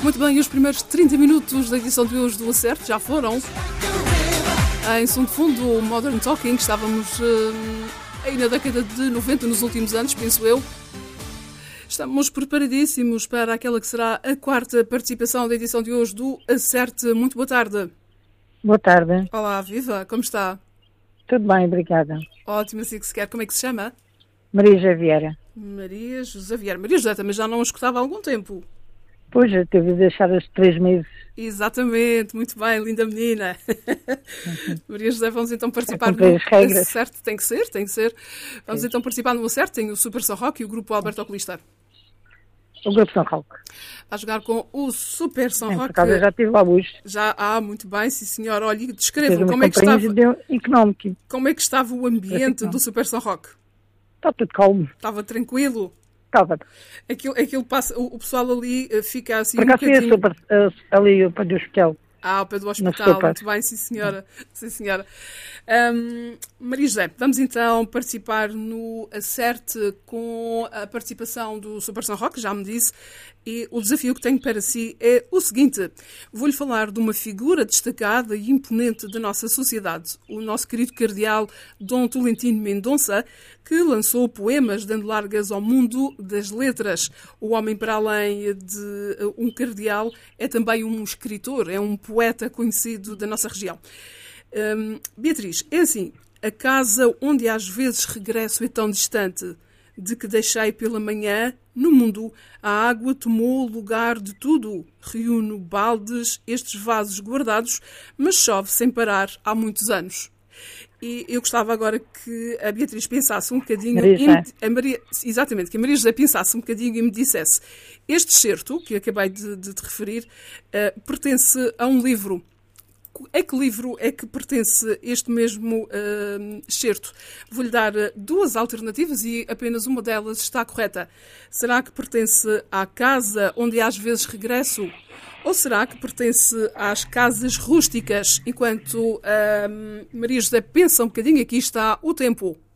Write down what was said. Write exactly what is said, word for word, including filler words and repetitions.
Muito bem, os primeiros trinta minutos da edição de hoje do Acerto já foram. Em som de fundo, Modern Talking, estávamos uh, aí na década de noventa, nos últimos anos, penso eu. Estamos preparadíssimos para aquela que será a quarta participação da edição de hoje do Acerte. Muito boa tarde. Boa tarde. Olá, viva, como está? Tudo bem, obrigada. Ótimo, assim que se quer. Como é que se chama? Maria Javiera. Maria José Vieira. Maria José também já não a escutava há algum tempo. Pois, eu teve de deixar os três meses. Exatamente, muito bem, linda menina. Uhum. Maria José, vamos então participar no Acerto. Tem que ser, tem que ser. Vamos Sim. então participar no Acerto. Tem o Super São Roque e o grupo Alberto Oculista. O grupo São Roque. Vai jogar com o Super São Roque. Por causa, eu já estive lá hoje. Já, ah, muito bem, sim senhora. Olha, descrevam como é que estava. Económico. Como é que estava o ambiente do Super São Roque? Está tudo calmo. Estava tranquilo? Estava. Aquilo, aquilo passa, o, o pessoal ali fica assim. Por acaso um bocadinho... super, uh, ali ao pé do hospital. Ah, ao pé do hospital, muito bem, sim senhora. Sim, senhora. Um, Maria José, vamos então participar no Acerte com a participação do Super São Roque, já me disse, e o desafio que tenho para si é o seguinte: vou-lhe falar de uma figura destacada e imponente da nossa sociedade, o nosso querido cardeal Dom Tolentino Mendonça, que lançou poemas dando largas ao mundo das letras. O homem, para além de um cardeal, é também um escritor, é um poeta conhecido da nossa região. Um, Beatriz, é assim, a casa onde às vezes regresso é tão distante, de que deixei pela manhã, no mundo, a água tomou lugar de tudo. Reúno baldes, estes vasos guardados, mas chove sem parar há muitos anos. E eu gostava agora que a Beatriz pensasse um bocadinho... Maria a Maria, exatamente, que a Maria José pensasse um bocadinho e me dissesse: este excerto, que acabei de, de te referir, uh, pertence a um livro. A que livro é que pertence este mesmo uh, excerto? Vou-lhe dar duas alternativas e apenas uma delas está correta. Será que pertence à casa onde às vezes regresso? Ou será que pertence às casas rústicas? Enquanto uh, Maria José pensa um bocadinho, aqui está o tempo.